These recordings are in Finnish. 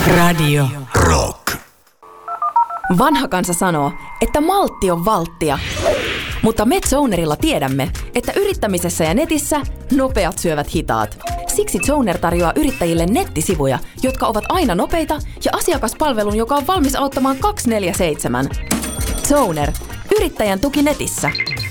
Radio Rock. Vanha kansa sanoo, että maltti on valttia. Mutta me Zonerilla tiedämme, että yrittämisessä ja netissä nopeat syövät hitaat. Siksi Zoner tarjoaa yrittäjille nettisivuja, jotka ovat aina nopeita ja asiakaspalvelun, joka on valmis auttamaan 24/7. Zoner. Yrittäjän tuki netissä.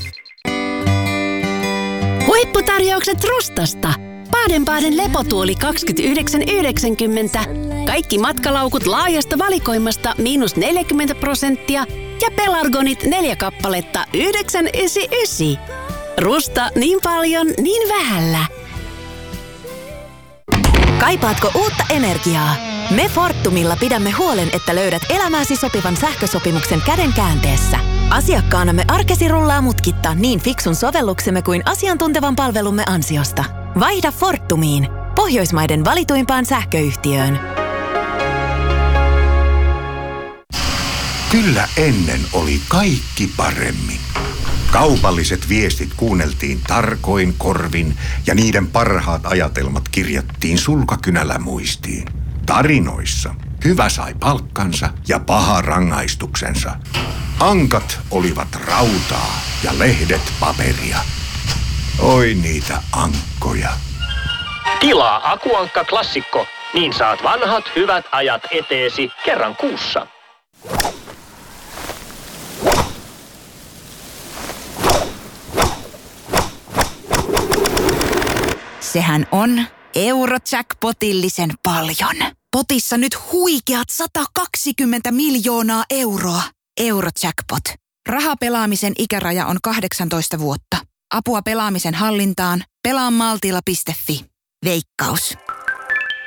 Huipputarjoukset Rustasta. Baden-Baden lepotuoli 29,90. Kaikki matkalaukut laajasta valikoimasta -40% ja pelargonit 4 kappaletta 9,99. Rusta niin paljon, niin vähällä. Kaipaatko uutta energiaa? Me Fortumilla pidämme huolen, että löydät elämääsi sopivan sähkösopimuksen käden käänteessä. Asiakkaanamme arkesi rullaa mutkitta niin fiksun sovelluksemme kuin asiantuntevan palvelumme ansiosta. Vaihda Fortumiin, Pohjoismaiden valituimpaan sähköyhtiöön. Kyllä ennen oli kaikki paremmin. Kaupalliset viestit kuunneltiin tarkoin korvin ja niiden parhaat ajatelmat kirjattiin sulkakynällä muistiin. Tarinoissa hyvä sai palkkansa ja paha rangaistuksensa. Ankat olivat rautaa ja lehdet paperia. Oi niitä ankkoja. Tilaa Akuankka Klassikko, niin saat vanhat hyvät ajat eteesi kerran kuussa. Sehän on Eurojackpotillisen paljon. Potissa nyt huikeat 120 miljoonaa euroa. Eurojackpot. Rahapelaamisen ikäraja on 18 vuotta. Apua pelaamisen hallintaan. Pelaamaltilla.fi. Veikkaus.